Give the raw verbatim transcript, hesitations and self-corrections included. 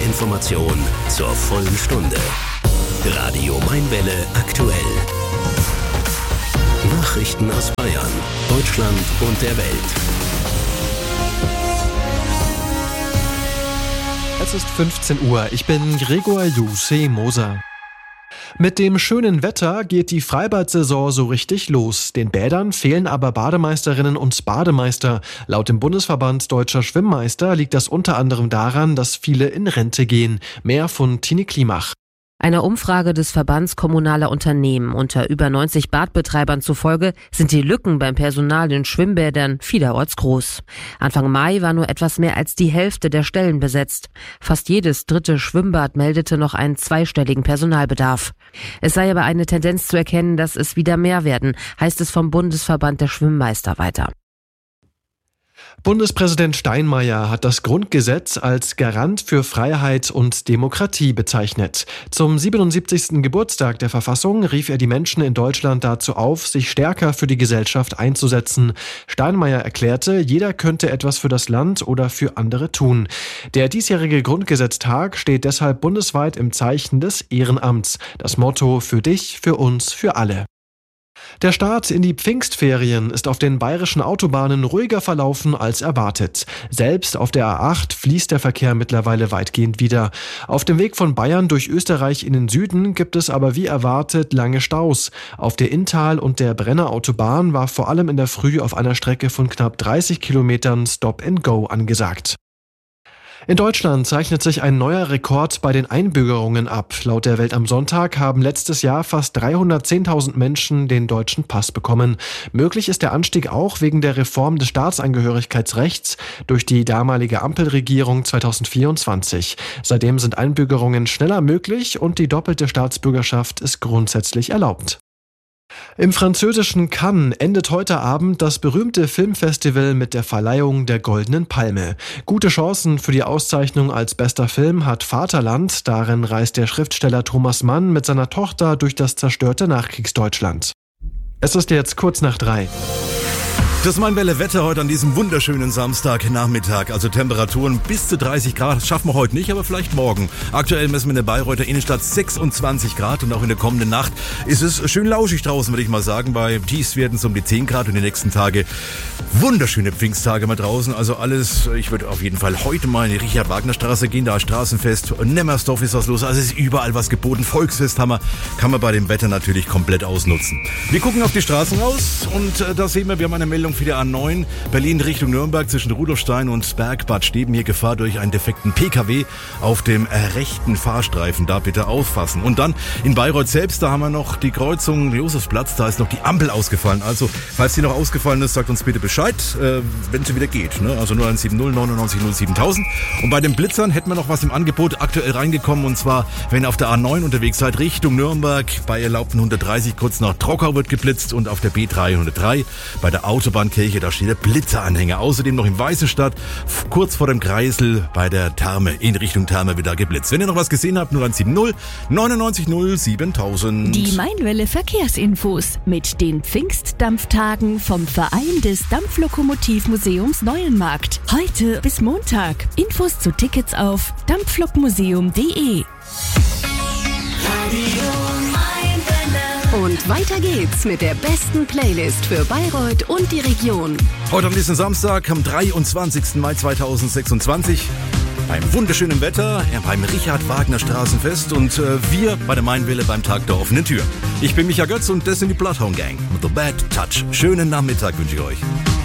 Information zur vollen Stunde. Radio Mainwelle aktuell. Nachrichten aus Bayern, Deutschland und der Welt. Es ist fünfzehn Uhr. Ich bin Gregor Jussi Moser. Mit dem schönen Wetter geht die Freibad-Saison so richtig los. Den Bädern fehlen aber Bademeisterinnen und Bademeister. Laut dem Bundesverband Deutscher Schwimmmeister liegt das unter anderem daran, dass viele in Rente gehen. Mehr von Tine Klimach. Einer Umfrage des Verbands kommunaler Unternehmen unter über neunzig Badbetreibern zufolge sind die Lücken beim Personal in Schwimmbädern vielerorts groß. Anfang Mai war nur etwas mehr als die Hälfte der Stellen besetzt. Fast jedes dritte Schwimmbad meldete noch einen zweistelligen Personalbedarf. Es sei aber eine Tendenz zu erkennen, dass es wieder mehr werden, heißt es vom Bundesverband der Schwimmmeister weiter. Bundespräsident Steinmeier hat das Grundgesetz als Garant für Freiheit und Demokratie bezeichnet. Zum siebenundsiebzigsten Geburtstag der Verfassung rief er die Menschen in Deutschland dazu auf, sich stärker für die Gesellschaft einzusetzen. Steinmeier erklärte, jeder könnte etwas für das Land oder für andere tun. Der diesjährige Grundgesetztag steht deshalb bundesweit im Zeichen des Ehrenamts. Das Motto: für dich, für uns, für alle. Der Start in die Pfingstferien ist auf den bayerischen Autobahnen ruhiger verlaufen als erwartet. Selbst auf der A acht fließt der Verkehr mittlerweile weitgehend wieder. Auf dem Weg von Bayern durch Österreich in den Süden gibt es aber wie erwartet lange Staus. Auf der Inntal- und der Brennerautobahn war vor allem in der Früh auf einer Strecke von knapp dreißig Kilometern Stop and Go angesagt. In Deutschland zeichnet sich ein neuer Rekord bei den Einbürgerungen ab. Laut der Welt am Sonntag haben letztes Jahr fast dreihundertzehntausend Menschen den deutschen Pass bekommen. Möglich ist der Anstieg auch wegen der Reform des Staatsangehörigkeitsrechts durch die damalige Ampelregierung zweitausendvierundzwanzig. Seitdem sind Einbürgerungen schneller möglich und die doppelte Staatsbürgerschaft ist grundsätzlich erlaubt. Im französischen Cannes endet heute Abend das berühmte Filmfestival mit der Verleihung der Goldenen Palme. Gute Chancen für die Auszeichnung als bester Film hat Vaterland. Darin reist der Schriftsteller Thomas Mann mit seiner Tochter durch das zerstörte Nachkriegsdeutschland. Es ist jetzt kurz nach drei. Das Mainwelle-Wetter heute an diesem wunderschönen Samstagnachmittag. Also Temperaturen bis zu dreißig Grad. Das schaffen wir heute nicht, aber vielleicht morgen. Aktuell messen wir in der Bayreuther Innenstadt sechsundzwanzig Grad und auch in der kommenden Nacht ist es schön lauschig draußen, würde ich mal sagen. Bei Tiefstwerten es um die zehn Grad und die nächsten Tage wunderschöne Pfingsttage mal draußen. Also alles, ich würde auf jeden Fall heute mal in die Richard-Wagner-Straße gehen. Da ist Straßenfest. Nemmersdorf ist was los. Also es ist überall was geboten. Volksfest haben wir. Kann man bei dem Wetter natürlich komplett ausnutzen. Wir gucken auf die Straßen raus und äh, da sehen wir, wir haben eine Meldung für die A neun, Berlin Richtung Nürnberg zwischen Rudolfstein und Bergbad Steben. Hier Gefahr durch einen defekten P K W auf dem rechten Fahrstreifen. Da bitte aufpassen. Und dann in Bayreuth selbst, da haben wir noch die Kreuzung Josefsplatz. Da ist noch die Ampel ausgefallen. Also, falls die noch ausgefallen ist, sagt uns bitte Bescheid, äh, wenn sie wieder geht. Ne? Also null eins sieben null neun neun null siebentausend. Und bei den Blitzern hätten wir noch was im Angebot aktuell reingekommen. Und zwar, wenn ihr auf der A neun unterwegs seid, Richtung Nürnberg, bei erlaubten hundertdreißig kurz nach Trockau wird geblitzt und auf der B dreihundertdrei bei der Autobahn Kirche, da steht der Blitzeranhänger. Außerdem noch in Weißenstadt, kurz vor dem Kreisel bei der Therme, in Richtung Therme wieder geblitzt. Wenn ihr noch was gesehen habt, null eins sieben null neun neun null siebentausend. Die Mainwelle Verkehrsinfos mit den Pfingstdampftagen vom Verein des Dampflokomotivmuseums Neuenmarkt. Heute bis Montag. Infos zu Tickets auf dampflokmuseum punkt de. Und weiter geht's mit der besten Playlist für Bayreuth und die Region. Heute am nächsten Samstag, am dreiundzwanzigsten Mai zweitausendsechsundzwanzig. Beim wunderschönen Wetter, ja, beim Richard-Wagner-Straßenfest und äh, wir bei der Mainwelle beim Tag der offenen Tür. Ich bin Micha Götz und das sind die Bloodhound Gang mit The Bad Touch. Schönen Nachmittag wünsche ich euch.